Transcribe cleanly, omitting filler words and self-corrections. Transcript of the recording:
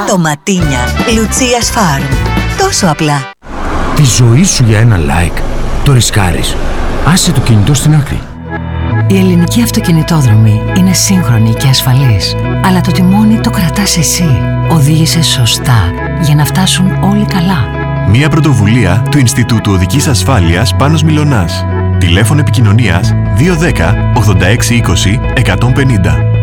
Ντοματίνια Λουτσίας Φάρμ. Τόσο απλά. Τη ζωή σου για ένα like. Το ρισκάρεις. Άσε το κινητό στην άκρη. Η ελληνική αυτοκινητόδρομη είναι σύγχρονη και ασφαλής. Αλλά το τιμόνι το κρατάς εσύ. Οδήγησε σωστά για να φτάσουν όλοι καλά. Μια πρωτοβουλία του Ινστιτούτου Οδικής Ασφάλειας Πάνος Μιλωνάς. Τηλέφωνο επικοινωνίας 210 86 20 150.